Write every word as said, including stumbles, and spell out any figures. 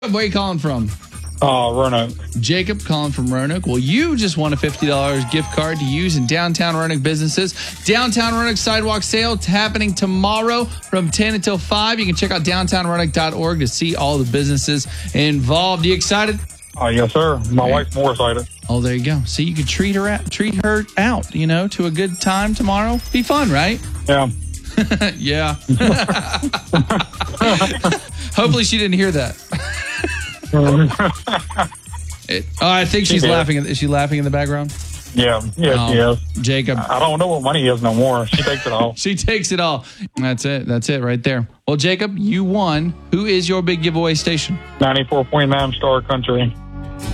Where are you calling from? Uh, Roanoke. Jacob calling from Roanoke. Well, you just won a fifty dollars gift card to use in downtown Roanoke businesses. Downtown Roanoke Sidewalk Sale happening tomorrow from ten until five. You can check out downtown roanoke dot org to see all the businesses involved. You excited? Uh, yes, sir. My Okay. wife's more excited. Oh, there you go. See, you could treat her out, treat her out, you know, to a good time tomorrow. Be fun, right? Yeah. Yeah. Hopefully she didn't hear that. It, oh, I think She she's did. laughing. Is she laughing in the background? Yeah. Yeah, Oh, she is. Jacob. I don't know what money is no more. She takes it all. She takes it all. That's it. That's it right there. Well, Jacob, you won. Who is your big giveaway station? ninety-four point nine Star Country.